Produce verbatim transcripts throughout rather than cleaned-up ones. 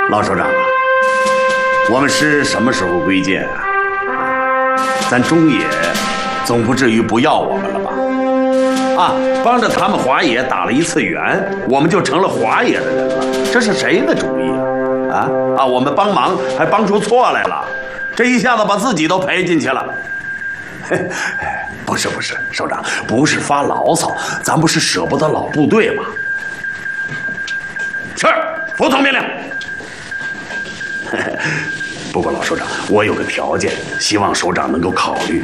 老首长啊，我们师什么时候归建啊？咱中野总不至于不要我们了吧？啊，帮着他们华野打了一次援，我们就成了华野的人了，这是谁的主意啊？啊啊！我们帮忙还帮出错来了，这一下子把自己都赔进去了。嘿，不是不是，首长不是发牢骚，咱不是舍不得老部队吗？是，服从命令。不过老首长，我有个条件，希望首长能够考虑。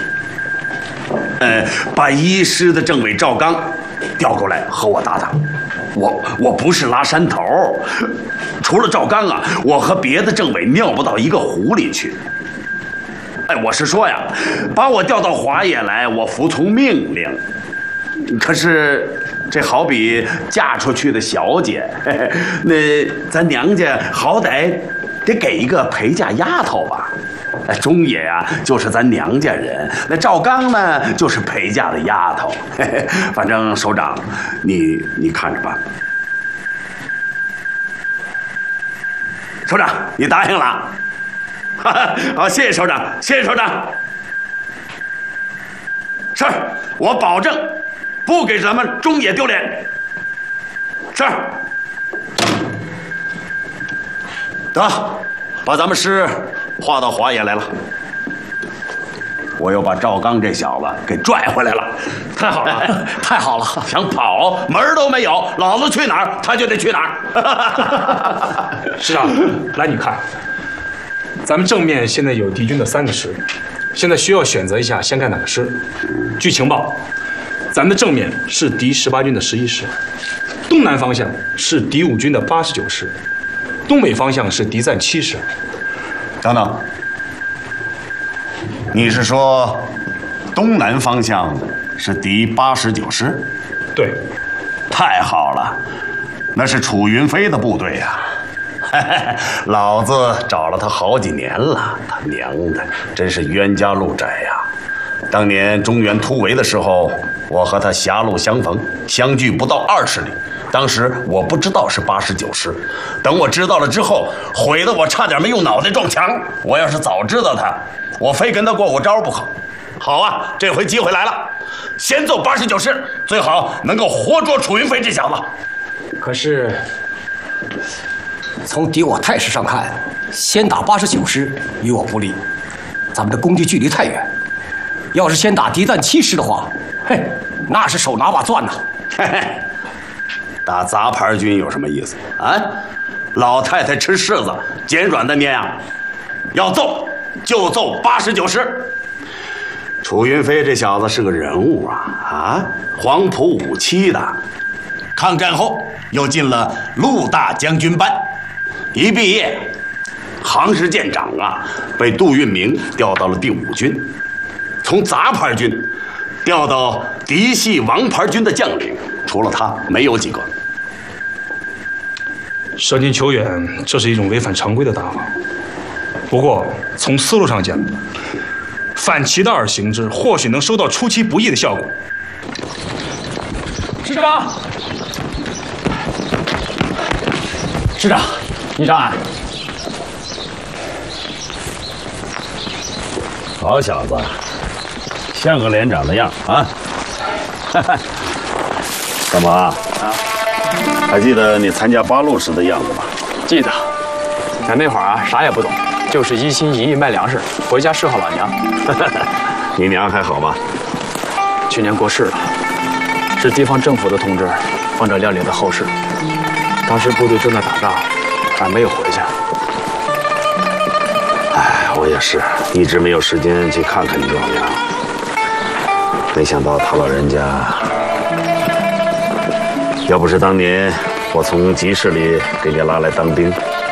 呃，把一师的政委赵刚调过来和我搭档。我我不是拉山头，除了赵刚啊，我和别的政委尿不到一个壶里去。哎，我是说呀，把我调到华野来，我服从命令。可是这好比嫁出去的小姐，嘿嘿，那咱娘家好歹得给一个陪嫁丫头吧。中野啊，就是咱娘家人；那赵刚呢，就是陪嫁的丫头。嘿嘿，反正首长，你你看着办。首长，你答应了？哈哈，好，谢谢首长，谢谢首长。是，我保证不给咱们中野丢脸。是。得，把咱们师划到华野来了。我又把赵刚这小子给拽回来了。 太好了，太好了！ 想跑门儿都没有，老子去哪儿他就得去哪儿。 师长，来你看，咱们正面现在有敌军的三个师，现在需要选择一下先干哪个师。据情报，咱们的正面是敌十八军的十一师，东南方向是敌五军的八十九师，东北方向是敌赞七师。 等等，你是说东南方向是敌八十九师？ 对。 太好了，那是楚云飞的部队呀、啊！老子找了他好几年了，他娘的，真是冤家路窄呀！当年中原突围的时候，我和他狭路相逢，相距不到二十里。当时我不知道是八十九师，等我知道了之后，毁得我差点没用脑袋撞墙。我要是早知道他，我非跟他过过招不可。好啊，这回机会来了，先揍八十九师，最好能够活捉楚云飞这小子。 可是，从敌我态势上看，先打八十九师与我不利，咱们的攻击距离太远。要是先打敌赞七师的话，嘿，那是手拿把攥呐。 嘿嘿，打杂牌军有什么意思啊？老太太吃柿子，捡软的捏啊！要揍就揍八十九师。楚云飞这小子是个人物啊啊！黄埔五期的，抗战后又进了陆大将军班，一毕业，航师舰长啊，被杜聿明调到了第五军，从杂牌军调到嫡系王牌军的将领，除了他没有几个。 舍近求远，这是一种违反常规的打法。不过从思路上讲，反其道而行之，或许能收到出其不意的效果。 师长，师长，你上来。 好小子，像个连长的样啊！干嘛？啊？还记得你参加八路时的样子吗？ 记得，咱那会儿啊，啥也不懂，就是一心一意卖粮食，回家侍候老娘。 你娘还好吗？ 去年过世了，是地方政府的通知，放着料理的后事。当时部队正在打仗，俺没有回去。 哎，我也是，一直没有时间去看看你老娘。没想到他老人家，要不是当年我从集市里给你拉来当兵，